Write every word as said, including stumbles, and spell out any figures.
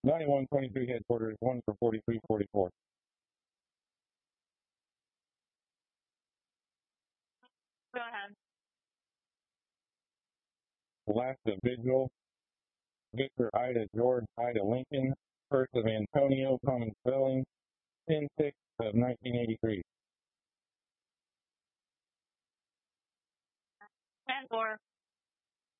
ninety-one twenty-three headquarters, one for forty-three forty-four. Go ahead. Alaska Vigil, Victor Ida George Ida Lincoln, first of Antonio, common spelling, ten six of nineteen eighty-three. ten four.